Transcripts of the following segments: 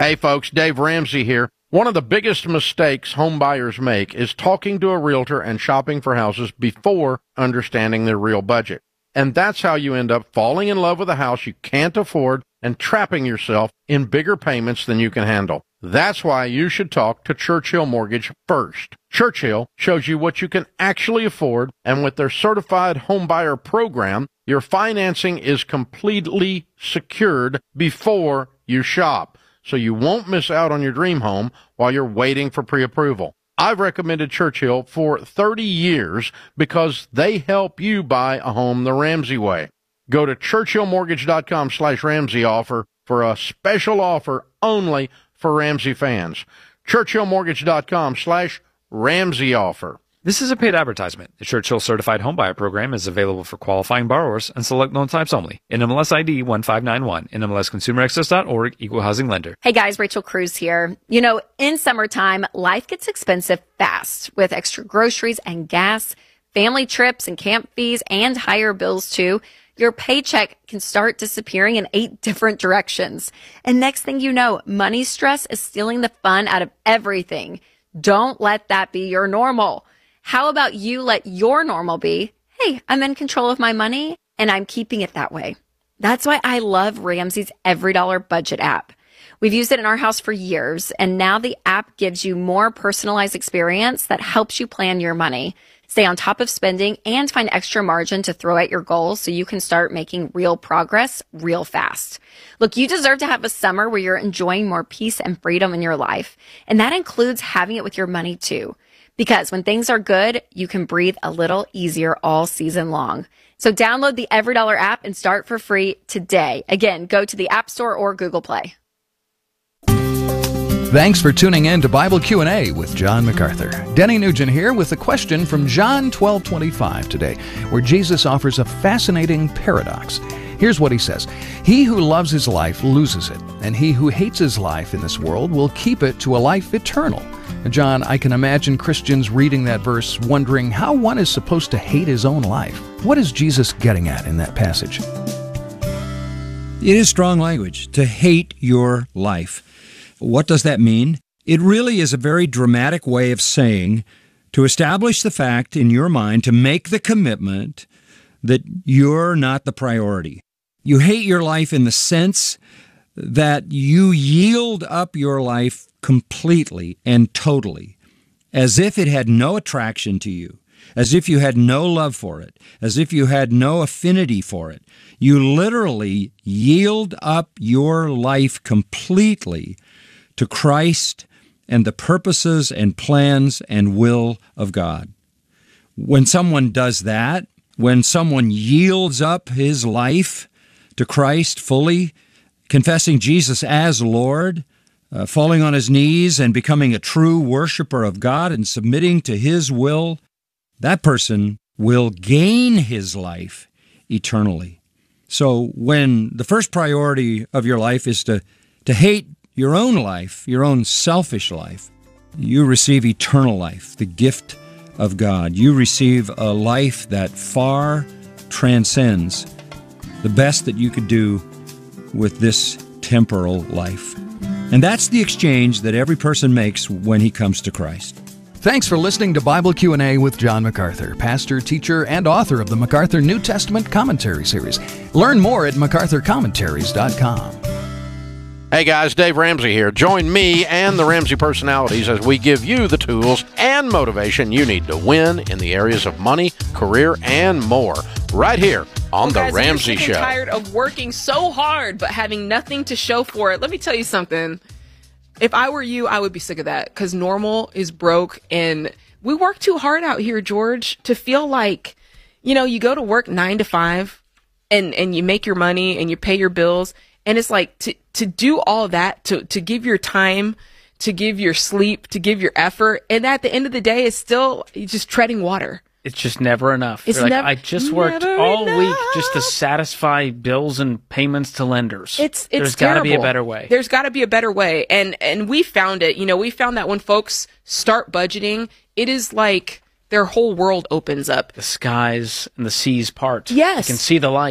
Hey folks, Dave Ramsey here. One of the biggest mistakes home buyers make is talking to a realtor and shopping for houses before understanding their real budget. And that's how you end up falling in love with a house you can't afford and trapping yourself in bigger payments than you can handle. That's why you should talk to Churchill Mortgage first. Churchill shows you what you can actually afford, and with their certified home buyer program, your financing is completely secured before you shop, so you won't miss out on your dream home while you're waiting for pre-approval. I've recommended Churchill for 30 years because they help you buy a home the Ramsey way. Go to churchillmortgage.com/Ramsey offer for a special offer only for Ramsey fans. churchillmortgage.com/Ramsey offer. This is a paid advertisement. The Churchill Certified Homebuyer Program is available for qualifying borrowers and select loan types only. NMLS ID 1591. NMLSConsumerAccess.org. Equal housing lender. Hey guys, Rachel Cruz here. You know, in summertime, life gets expensive fast with extra groceries and gas, family trips and camp fees, and higher bills too. Your paycheck can start disappearing in 8 different directions. And next thing you know, money stress is stealing the fun out of everything. Don't let that be your normal. How about you let your normal be, hey, I'm in control of my money and I'm keeping it that way. That's why I love Ramsey's EveryDollar budget app. We've used it in our house for years, and now the app gives you more personalized experience that helps you plan your money, stay on top of spending, and find extra margin to throw at your goals so you can start making real progress real fast. Look, you deserve to have a summer where you're enjoying more peace and freedom in your life, and that includes having it with your money too. Because when things are good, you can breathe a little easier all season long. So download the EveryDollar app and start for free today. Again, go to the App Store or Google Play. Thanks for tuning in to Bible Q&A with John MacArthur. Denny Nugent here with a question from John 12:25 today, where Jesus offers a fascinating paradox. Here's what he says. He who loves his life loses it, and he who hates his life in this world will keep it to a life eternal. John, I can imagine Christians reading that verse wondering how one is supposed to hate his own life. What is Jesus getting at in that passage? It is strong language, to hate your life. What does that mean? It really is a very dramatic way of saying, to establish the fact in your mind, to make the commitment that you're not the priority. You hate your life in the sense that you yield up your life completely and totally, as if it had no attraction to you, as if you had no love for it, as if you had no affinity for it. You literally yield up your life completely to Christ and the purposes and plans and will of God. When someone does that, when someone yields up his life to Christ fully, confessing Jesus as Lord, falling on his knees and becoming a true worshiper of God and submitting to his will, that person will gain his life eternally. So when the first priority of your life is to hate your own life, your own selfish life, you receive eternal life, the gift of God. You receive a life that far transcends the best that you could do with this temporal life. And that's the exchange that every person makes when he comes to Christ. Thanks for listening to Bible Q&A with John MacArthur, pastor, teacher, and author of the MacArthur New Testament Commentary Series. Learn more at MacArthurCommentaries.com. Hey guys, Dave Ramsey here. Join me and the Ramsey personalities as we give you the tools and motivation you need to win in the areas of money, career, and more. Right here on The Ramsey Show. I'm tired of working so hard but having nothing to show for it. Let me tell you something. If I were you, I would be sick of that, because normal is broke, and we work too hard out here, George, to feel like, you go to work 9 to 5 and you make your money and you pay your bills. And it's like to do all that, to give your time, to give your sleep, to give your effort. And at the end of the day, it's still just treading water. It's just never enough. It's I just worked all week just to satisfy bills and payments to lenders. There's got to be a better way. There's got to be a better way. And we found it. We found that when folks start budgeting, it is like their whole world opens up. The skies and the seas part. Yes. You can see the light.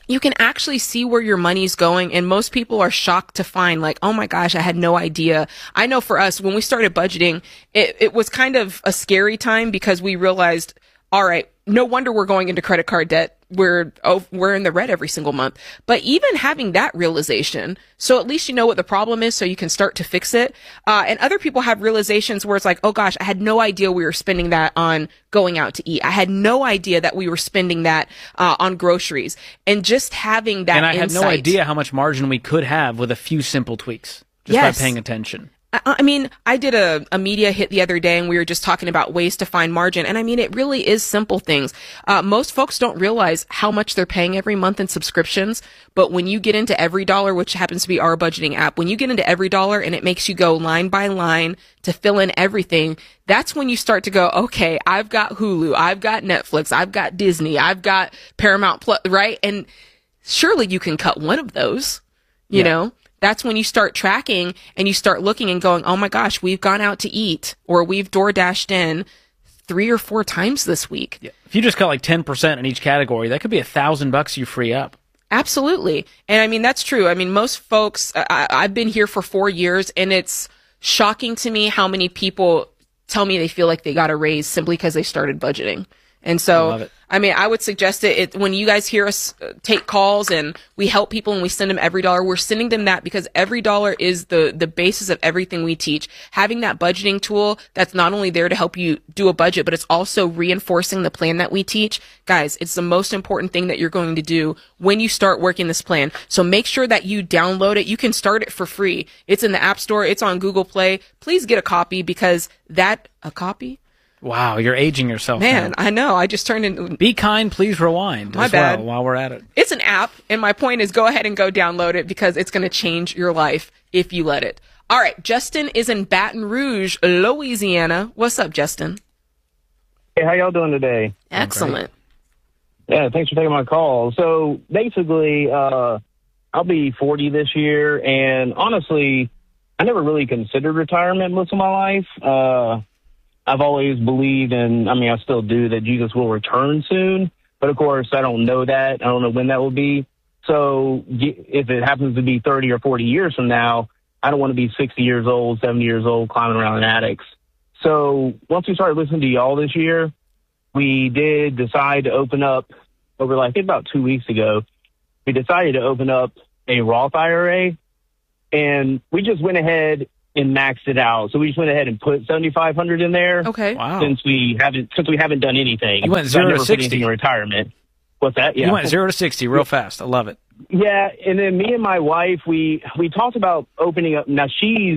you can actually see where your money's going. And most people are shocked to find like, oh my gosh, I had no idea. I know for us, when we started budgeting, it was kind of a scary time because we realized, all right, no wonder we're going into credit card debt. We're in the red every single month. But even having that realization, so at least you know what the problem is so you can start to fix it. And other people have realizations where it's like, oh gosh, I had no idea we were spending that on going out to eat. I had no idea that we were spending that on groceries. And just having that insight. And I had no idea how much margin we could have with a few simple tweaks just by paying attention. I mean, I did a media hit the other day and we were just talking about ways to find margin. And I mean, it really is simple things. Most folks don't realize how much they're paying every month in subscriptions. But when you get into EveryDollar, which happens to be our budgeting app, when you get into EveryDollar and it makes you go line by line to fill in everything, that's when you start to go, okay, I've got Hulu, I've got Netflix, I've got Disney, I've got Paramount Plus, right? And surely you can cut one of those, you know? That's when you start tracking and you start looking and going, oh my gosh, we've gone out to eat or we've DoorDashed in 3 or 4 times this week. Yeah. If you just cut like 10% in each category, that could be $1,000 you free up. Absolutely. And I mean, that's true. I mean, most folks, I've been here for 4 years and it's shocking to me how many people tell me they feel like they got a raise simply because they started budgeting. And so, I mean, I would suggest it when you guys hear us take calls and we help people and we send them EveryDollar, we're sending them that because EveryDollar is the basis of everything we teach. Having that budgeting tool that's not only there to help you do a budget, but it's also reinforcing the plan that we teach. Guys, it's the most important thing that you're going to do when you start working this plan. So make sure that you download it. You can start it for free. It's in the App Store. It's on Google Play. Please get a copy because a copy? Wow, you're aging yourself. Man, now. I know. I just turned into... Be kind, please rewind My bad. While we're at it. It's an app, and my point is go ahead and go download it because it's going to change your life if you let it. All right, Justin is in Baton Rouge, Louisiana. What's up, Justin? Hey, how y'all doing today? Excellent. Yeah, thanks for taking my call. So basically, I'll be 40 this year, and honestly, I never really considered retirement most of my life. I've always believed, and I mean, I still do, that Jesus will return soon. But of course, I don't know that. I don't know when that will be. So if it happens to be 30 or 40 years from now, I don't want to be 60 years old, 70 years old, climbing around in attics. So once we started listening to y'all this year, we did decide to open up over, I think about 2 weeks ago, we decided to open up a Roth IRA, and we just went ahead and maxed it out. So we just went ahead and put $7,500 in there. Okay. Wow. Since we haven't done anything. You went 0 to 60 in retirement. What's that? Yeah. You went 0 to 60 real fast. I love it. Yeah, and then me and my wife, we talked about opening up. Now she's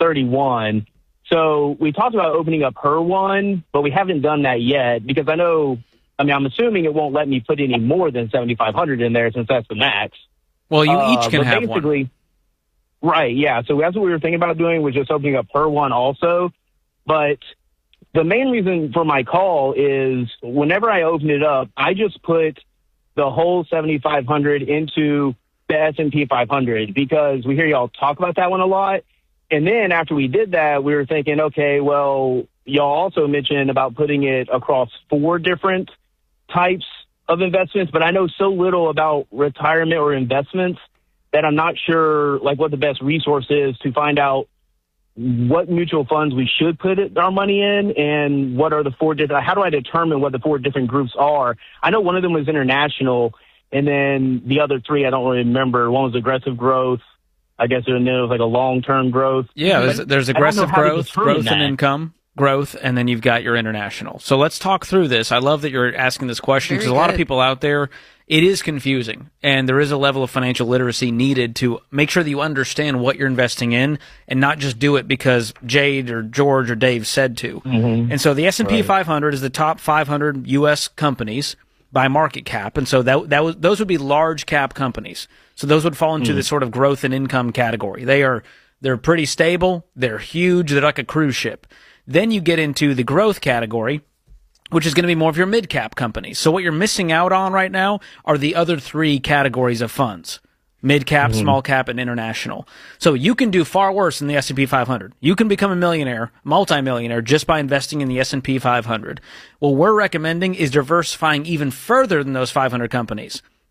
31, so we talked about opening up her one, but we haven't done that yet because I'm assuming it won't let me put any more than $7,500 in there since that's the max. Well, you each can have one. Right, yeah. So that's what we were thinking about doing, was just opening up her one also. But the main reason for my call is whenever I open it up, I just put the whole $7,500 into the S&P 500 because we hear y'all talk about that one a lot. And then after we did that, we were thinking, okay, well, y'all also mentioned about putting it across 4 different types of investments, but I know so little about retirement or investments that I'm not sure what the best resource is to find out what mutual funds we should put our money in and what are the 4 different, how do I determine what the 4 different groups are? I know one of them was international, and then the other 3, I don't really remember. One was aggressive growth. I guess it was like a long-term growth. Yeah, there's aggressive growth in income, growth, and then you've got your international. So let's talk through this. I love that you're asking this question because a lot of people out there, it is confusing, and there is a level of financial literacy needed to make sure that you understand what you're investing in and not just do it because Jade or George or Dave said to. Mm-hmm. And so the S&P 500 is the top 500 U.S. companies by market cap, and so those would be large cap companies. So those would fall into the sort of growth and income category. They're pretty stable, they're huge, they're like a cruise ship. Then you get into the growth category, which is going to be more of your mid-cap companies. So what you're missing out on right now are the other 3 categories of funds: mid-cap, small-cap, and international. So you can do far worse than the S&P 500. You can become a millionaire, multimillionaire, just by investing in the S&P 500. What we're recommending is diversifying even further than those 500 companies.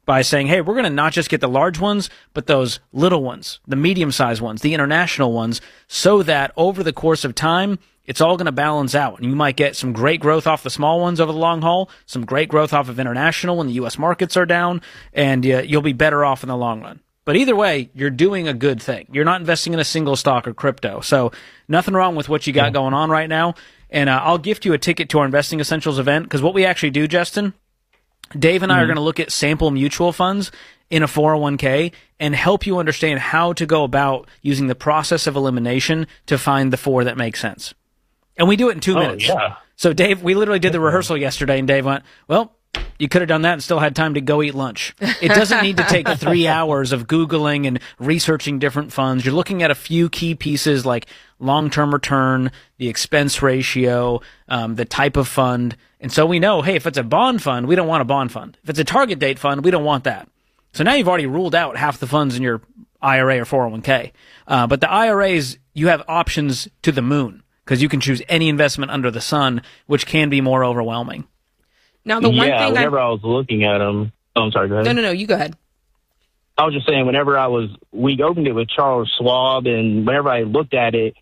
by saying, hey, we're going to not just get the large ones, but those little ones, the medium-sized ones, the international ones, so that over the course of time, it's all going to balance out. And you might get some great growth off the small ones over the long haul, some great growth off of international when the U.S. markets are down, and you'll be better off in the long run. But either way, you're doing a good thing. You're not investing in a single stock or crypto. So nothing wrong with what you got going on right now. And I'll gift you a ticket to our Investing Essentials event, because what we actually do, Justin, Dave and I are going to look at sample mutual funds in a 401k and help you understand how to go about using the process of elimination to find the 4 that make sense. And we do it in 2 minutes. Yeah. So Dave, we literally did the rehearsal yesterday, and Dave went, well, you could have done that and still had time to go eat lunch. It doesn't need to take 3 hours of Googling and researching different funds. You're looking at a few key pieces like long-term return, the expense ratio, the type of fund. And so we know, hey, if it's a bond fund, we don't want a bond fund. If it's a target date fund, we don't want that. So now you've already ruled out half the funds in your IRA or 401k. But the IRAs, you have options to the moon, because you can choose any investment under the sun, which can be more overwhelming. Now, the one thing whenever I was looking at them, I'm sorry, go ahead. No, you go ahead. I was just saying, we opened it with Charles Schwab, and whenever I looked at it,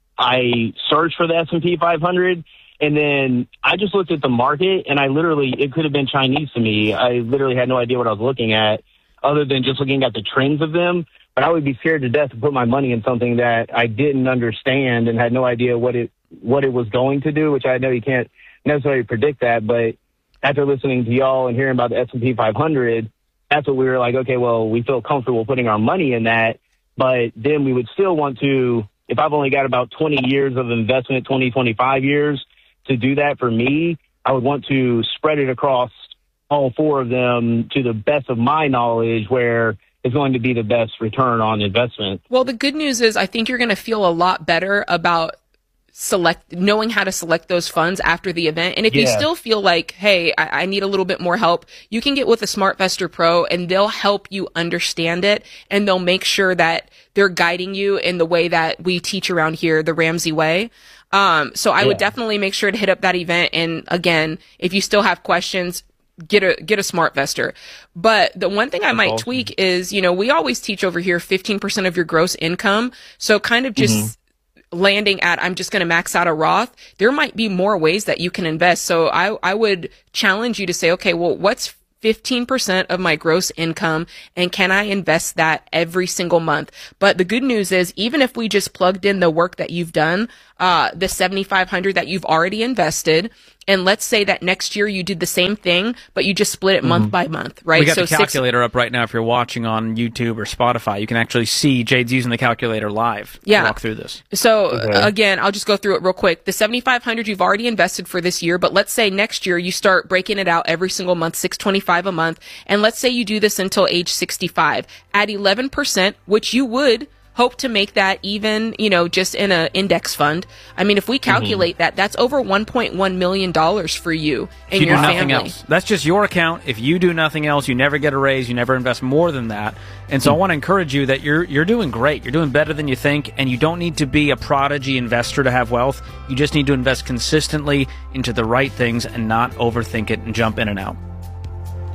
I searched for the S&P 500, and then I just looked at the market, and it could have been Chinese to me. I literally had no idea what I was looking at, other than just looking at the trends of them. But I would be scared to death to put my money in something that I didn't understand and had no idea what it was going to do, which I know you can't necessarily predict that. But after listening to y'all and hearing about the S&P 500, that's what we were like, okay, well, we feel comfortable putting our money in that. But then we would still want to, if I've only got about 20 years of investment, 20, 25 years to do that for me, I would want to spread it across all 4 of them to the best of my knowledge, where it's going to be the best return on investment. Well, the good news is I think you're going to feel a lot better about knowing how to select those funds after the event. And if you still feel like, hey, I need a little bit more help, you can get with a SmartVestor Pro, and they'll help you understand it, and they'll make sure that they're guiding you in the way that we teach around here, the Ramsey way. So I would definitely make sure to hit up that event. And again, if you still have questions, get a SmartVestor. But the one thing I might tweak is, we always teach over here 15% of your gross income. So kind of just landing at, I'm just going to max out a Roth. There might be more ways that you can invest. So I would challenge you to say, okay, well, what's 15% of my gross income, and can I invest that every single month? But the good news is, even if we just plugged in the work that you've done, the $7,500 that you've already invested, and let's say that next year you did the same thing, but you just split it month by month, right? We got the calculator up right now. If you're watching on YouTube or Spotify, you can actually see Jade's using the calculator live to walk through this. So again, I'll just go through it real quick. The $7,500 you've already invested for this year, but let's say next year you start breaking it out every single month, $625 a month, and let's say you do this until age 65 at 11%, which you would hope to make that even, just in an index fund. I mean, if we calculate that, that's over $1.1 million for you and your family. Nothing else. That's just your account. If you do nothing else, you never get a raise, you never invest more than that. And so I want to encourage you that you're doing great. You're doing better than you think, and you don't need to be a prodigy investor to have wealth. You just need to invest consistently into the right things and not overthink it and jump in and out.